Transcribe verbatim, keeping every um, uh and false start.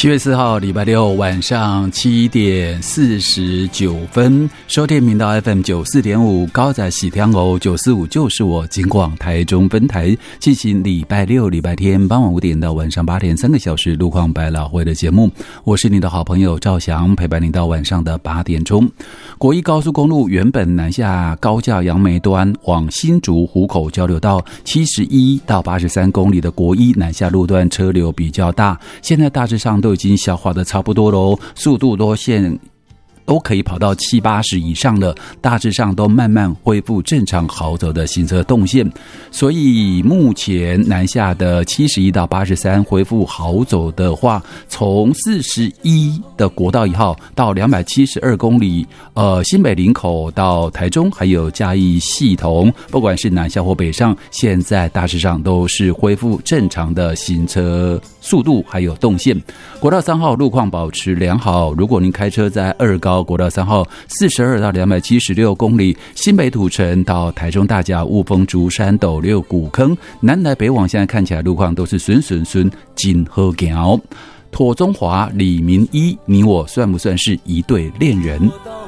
七月四号礼拜六晚上七点四十九分，收听频道 F M 九四点五，高在喜天欧九四五就是我，金广台中分台进行礼拜六、礼拜天傍晚五点到晚上八点三个小时路况百老汇的节目。我是你的好朋友赵翔，陪伴你到晚上的八点钟。国一高速公路原本南下高架杨梅端往新竹湖口交流道七十一到八十三公里的国一南下路段车流比较大，现在大致上都已经消化的差不多喽，速度都现都可以跑到七八十以上了，大致上都慢慢恢复正常好走的行车动线。所以目前南下的七十一到八十三恢复好走的话，从四十一的国道一号到两百七十二公里，呃，新北林口到台中还有嘉义系统，不管是南下或北上，现在大致上都是恢复正常的行车速度还有动线。国道三号路况保持良好，如果您开车在二高国道三号四十二到两百七十六公里，新北土城到台中大甲雾峰竹山斗六古坑，南来北往现在看起来路况都是顺顺顺真好行。妥中华李明一，你我算不算是一对恋人？